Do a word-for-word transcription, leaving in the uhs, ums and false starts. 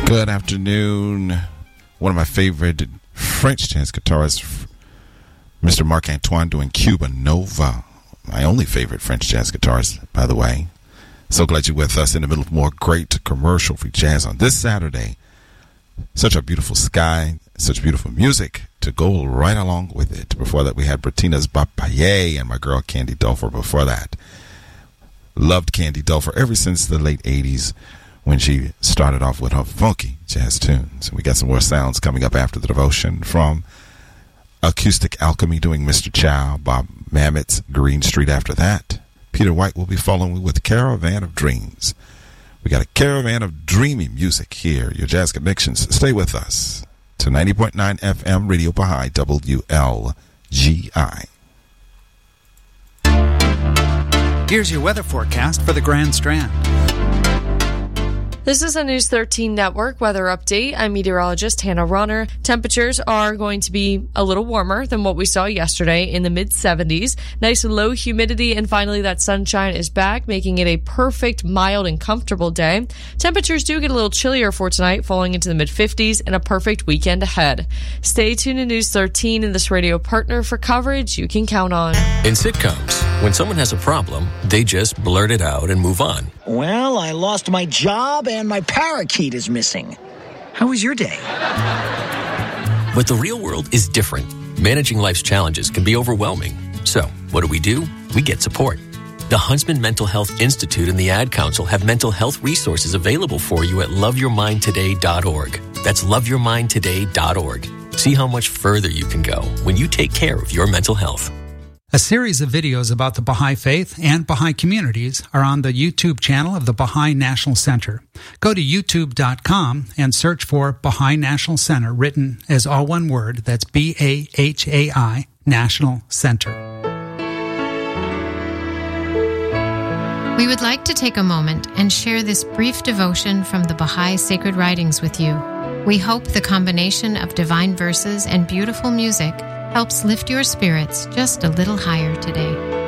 Good afternoon. One of my favorite French jazz guitarists, Mister Marc-Antoine, doing Cuba Nova. My only favorite French jazz guitarist, by the way. So glad you're with us in the middle of more great commercial-free jazz on this Saturday. Such a beautiful sky, such beautiful music to go right along with it. Before that, we had Bertina's Bapaye and my girl Candy Dulfer before that. Loved Candy Dulfer ever since the late eighties when she started off with her funky jazz tunes. We got some more sounds coming up after the devotion from Acoustic Alchemy doing Mister Chow, Bob Mamet's Green Street after that. Peter White will be following with Caravan of Dreams. We got a caravan of dreamy music here. Your Jazz Connections. Stay with us to ninety point nine F M Radio Baha'i W L G I. Here's your weather forecast for the Grand Strand. This is a News thirteen Network weather update. I'm meteorologist Hannah Ronner. Temperatures are going to be a little warmer than what we saw yesterday in the mid seventies. Nice low humidity, and finally that sunshine is back, making it a perfect, mild, and comfortable day. Temperatures do get a little chillier for tonight, falling into the mid fifties, and a perfect weekend ahead. Stay tuned to News thirteen and this radio partner for coverage you can count on. In sitcoms, when someone has a problem, they just blurt it out and move on. Well, I lost my job and my parakeet is missing. How was your day? But the real world is different. Managing life's challenges can be overwhelming. So, what do we do? We get support. The Huntsman Mental Health Institute and the Ad Council have mental health resources available for you at love your mind today dot org. That's love your mind today dot org. See how much further you can go when you take care of your mental health. A series of videos about the Baha'i Faith and Baha'i communities are on the YouTube channel of the Baha'i National Center. Go to youtube dot com and search for Baha'i National Center, written as all one word. That's B A H A I, National Center. We would like to take a moment and share this brief devotion from the Baha'i Sacred Writings with you. We hope the combination of divine verses and beautiful music helps lift your spirits just a little higher today.